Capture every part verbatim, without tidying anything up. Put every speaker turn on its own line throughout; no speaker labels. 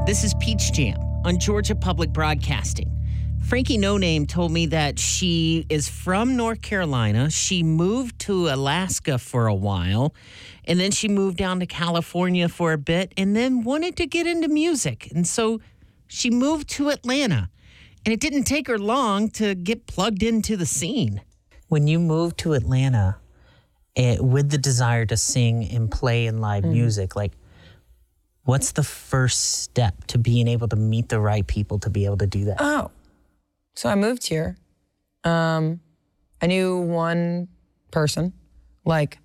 This is Peach Jam on Georgia Public Broadcasting. Frankie No Name told me that she is from North Carolina. She moved to Alaska for a while, and then she moved down to California for a bit, and then wanted to get into music. And so she moved to Atlanta, and it didn't take her long to get plugged into the scene. When you moved to Atlanta it, with the desire to sing and play in live mm. music, like, what's the first step to being able to meet the right people to be able to do that?
Oh, so I moved here. Um, I knew one person, like,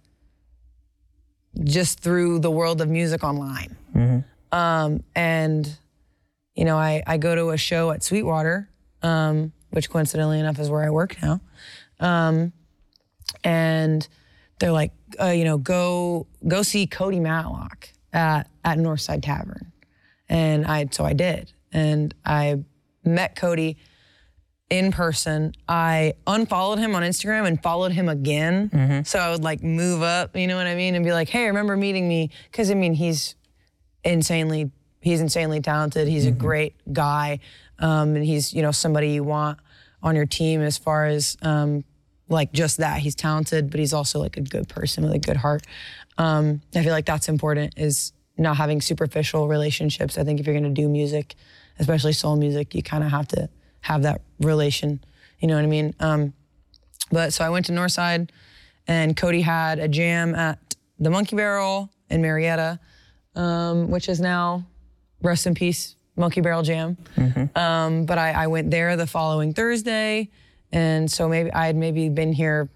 just through the world of music online. Mm-hmm. Um, and, you know, I, I go to a show at Sweetwater, um, which coincidentally enough is where I work now. Um, and they're like, uh, you know, go go see Cody Matlock at, at Northside Tavern. And I so I did. And I met Cody in person. I unfollowed him on Instagram and followed him again. Mm-hmm. So I would like move up, you know what I mean? And be like, hey, remember meeting me? Because I mean, he's insanely, he's insanely talented. He's mm-hmm. a great guy. Um, and he's, you know, somebody you want on your team as far as um, like just that. He's talented, but he's also like a good person with a good heart. Um, I feel like that's important, is not having superficial relationships. I think if you're gonna do music, especially soul music, you kind of have to have that relation, you know what I mean? Um, but so I went to Northside, and Cody had a jam at the Monkey Barrel in Marietta, um, which is now, rest in peace, Monkey Barrel Jam. Mm-hmm. Um, but I, I went there the following Thursday, and so maybe I had maybe been here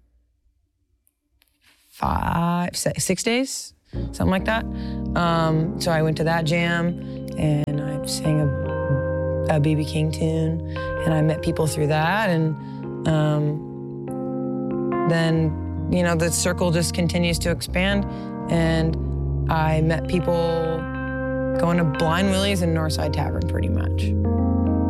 five, six days, something like that. Um, so I went to that jam, and I sang a a B B King tune, and I met people through that, and um, then, you know, the circle just continues to expand, and I met people going to Blind Willie's and Northside Tavern pretty much.